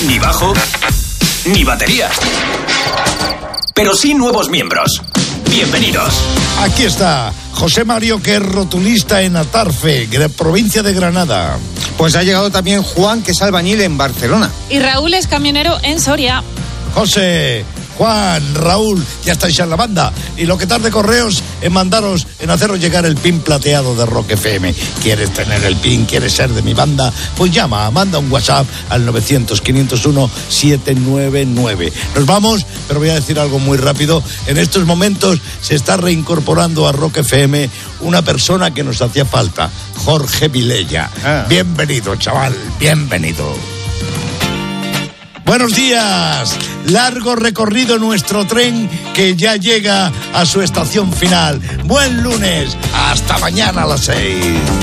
ni bajo, ni baterías. Pero sí nuevos miembros. Bienvenidos. Aquí está José Mario, que es rotulista en Atarfe, provincia de Granada. Pues ha llegado también Juan, que es albañil en Barcelona. Y Raúl es camionero en Soria. José, Juan, Raúl, ya estáis en la banda. Y lo que tarde Correos en mandaros, en haceros llegar el pin plateado de Rock FM. ¿Quieres tener el pin? ¿Quieres ser de mi banda? Pues llama, manda un WhatsApp al 900-501-799. Nos vamos, pero voy a decir algo muy rápido. En estos momentos se está reincorporando a Rock FM una persona que nos hacía falta, Jorge Vilella. Bienvenido, chaval, bienvenido. Buenos días, largo recorrido nuestro tren que ya llega a su estación final. Buen lunes, hasta mañana a las 6.